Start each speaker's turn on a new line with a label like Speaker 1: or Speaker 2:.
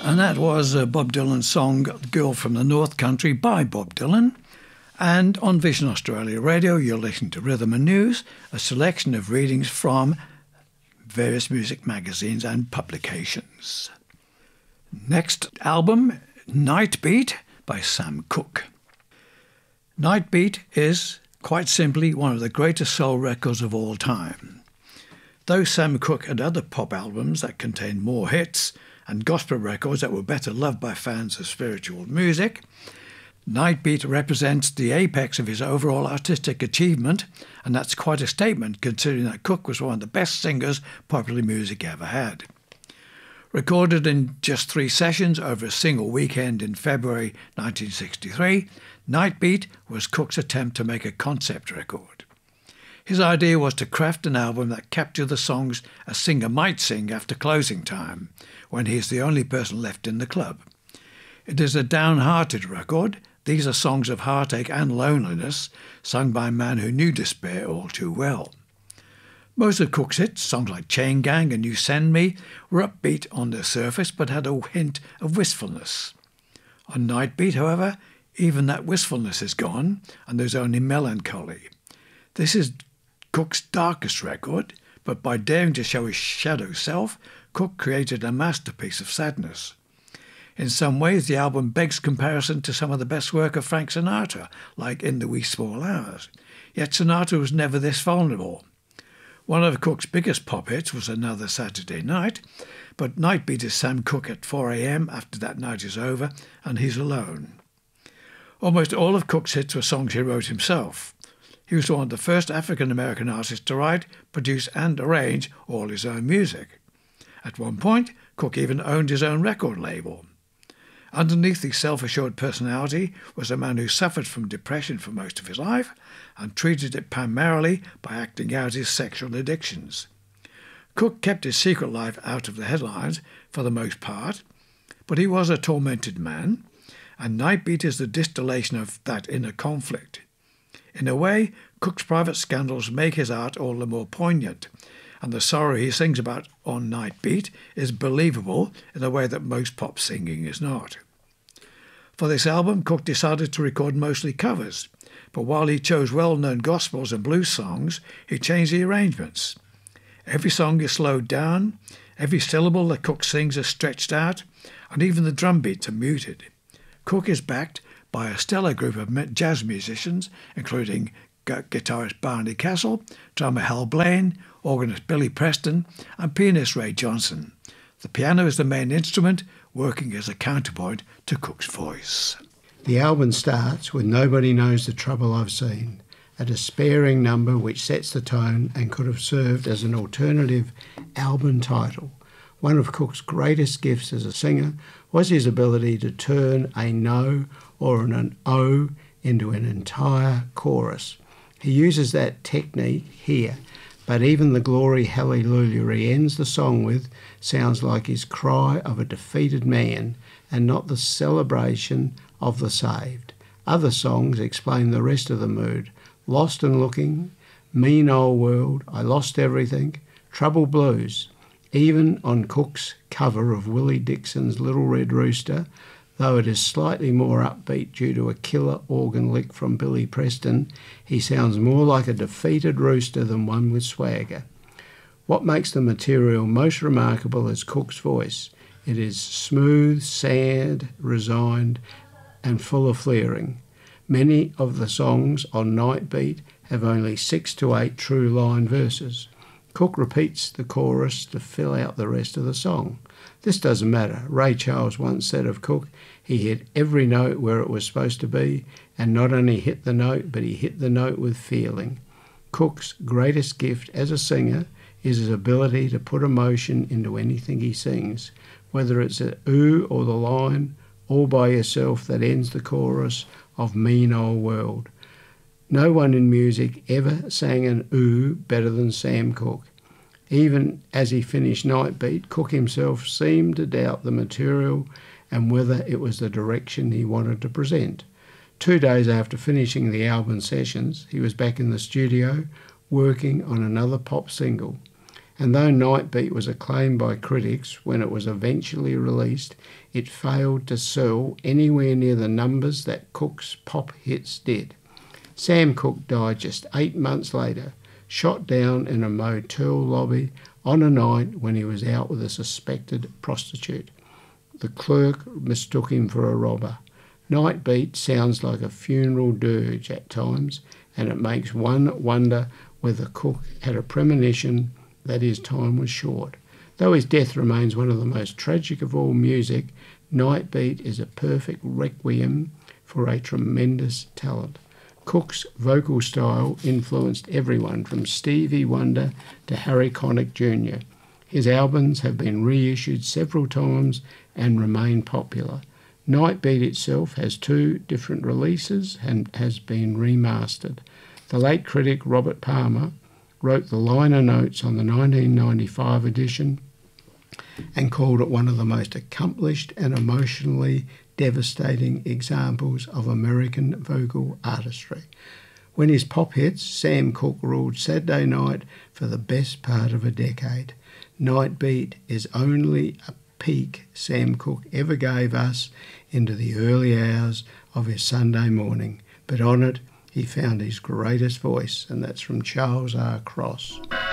Speaker 1: And that was Bob Dylan's song Girl from the North Country by Bob Dylan. And on Vision Australia Radio, you're listening to Rhythm and News, a selection of readings from various music magazines and publications. Next album, Night Beat by Sam Cooke. Night Beat is, quite simply, one of the greatest soul records of all time. Though Sam Cooke had other pop albums that contained more hits, and gospel records that were better loved by fans of spiritual music, Night Beat represents the apex of his overall artistic achievement, and that's quite a statement considering that Cooke was one of the best singers popular music ever had. Recorded in just 3 sessions over a single weekend in February 1963, Night Beat was Cooke's attempt to make a concept record. His idea was to craft an album that captured the songs a singer might sing after closing time, when he is the only person left in the club. It is a downhearted record. These are songs of heartache and loneliness, sung by a man who knew despair all too well. Most of Cooke's hits, songs like Chain Gang and You Send Me, were upbeat on their surface but had a hint of wistfulness. On Night Beat, however, even that wistfulness is gone, and there's only melancholy. This is Cooke's darkest record, but by daring to show his shadow self, Cooke created a masterpiece of sadness. In some ways, the album begs comparison to some of the best work of Frank Sinatra, like In the Wee Small Hours. Yet Sinatra was never this vulnerable. One of Cooke's biggest pop hits was Another Saturday Night, but Night Beat is Sam Cooke at 4 a.m. after that night is over, and he's alone. Almost all of Cooke's hits were songs he wrote himself. He was one of the first African-American artists to write, produce and arrange all his own music. At one point, Cooke even owned his own record label. Underneath the self-assured personality was a man who suffered from depression for most of his life and treated it primarily by acting out his sexual addictions. Cooke kept his secret life out of the headlines for the most part, but he was a tormented man, and Night Beat is the distillation of that inner conflict. In a way, Cooke's private scandals make his art all the more poignant, and the sorrow he sings about on Night Beat is believable in a way that most pop singing is not. For this album, Cooke decided to record mostly covers, but while he chose well-known gospels and blues songs, he changed the arrangements. Every song is slowed down, every syllable that Cooke sings is stretched out, and even the drum beats are muted. Cooke is backed by a stellar group of jazz musicians, including guitarist Barney Castle, drummer Hal Blaine, organist Billy Preston, and pianist Ray Johnson. The piano is the main instrument, working as a counterpoint to Cooke's voice.
Speaker 2: The album starts with Nobody Knows the Trouble I've Seen, a despairing number which sets the tone and could have served as an alternative album title. One of Cooke's greatest gifts as a singer was his ability to turn a no or an O into an entire chorus. He uses that technique here, but even the glory hallelujah he ends the song with sounds like his cry of a defeated man and not the celebration of the saved. Other songs explain the rest of the mood. Lost and Looking, Mean Old World, I Lost Everything, Trouble Blues. Even on Cooke's cover of Willie Dixon's Little Red Rooster, though it is slightly more upbeat due to a killer organ lick from Billy Preston, he sounds more like a defeated rooster than one with swagger. What makes the material most remarkable is Cooke's voice. It is smooth, sad, resigned, and full of flaring. Many of the songs on Night Beat have only 6 to 8 true line verses. Cooke repeats the chorus to fill out the rest of the song. This doesn't matter. Ray Charles once said of Cooke, he hit every note where it was supposed to be, and not only hit the note, but he hit the note with feeling. Cooke's greatest gift as a singer is his ability to put emotion into anything he sings, whether it's an ooh or the line, all by yourself that ends the chorus of Mean Old World. No one in music ever sang an ooh better than Sam Cooke. Even as he finished Night Beat, Cooke himself seemed to doubt the material and whether it was the direction he wanted to present. 2 days after finishing the album sessions, he was back in the studio working on another pop single. And though Nightbeat was acclaimed by critics when it was eventually released, it failed to sell anywhere near the numbers that Cooke's pop hits did. Sam Cooke died just 8 months later, shot down in a motel lobby on a night when he was out with a suspected prostitute. The clerk mistook him for a robber. Nightbeat sounds like a funeral dirge at times, and it makes one wonder whether Cooke had a premonition that his time was short. Though his death remains one of the most tragic of all music, Nightbeat is a perfect requiem for a tremendous talent. Cooke's vocal style influenced everyone from Stevie Wonder to Harry Connick Jr. His albums have been reissued several times and remain popular. Nightbeat itself has 2 different releases and has been remastered. The late critic Robert Palmer wrote the liner notes on the 1995 edition and called it one of the most accomplished and emotionally devastating examples of American vocal artistry. When his pop hits, Sam Cooke ruled Saturday night for the best part of a decade. Nightbeat is only a peek Sam Cooke ever gave us into the early hours of his Sunday morning, but on it he found his greatest voice, and that's from Charles R. Cross.